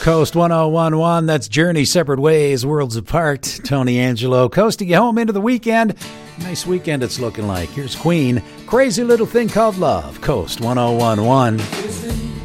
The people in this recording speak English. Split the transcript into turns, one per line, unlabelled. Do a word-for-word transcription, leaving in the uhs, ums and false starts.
Coast one oh one one, that's Journey, Separate Ways, Worlds Apart. Tony Angelo coasting you home into the weekend. Nice weekend it's looking like. Here's Queen, Crazy Little Thing Called Love, Coast one oh one one.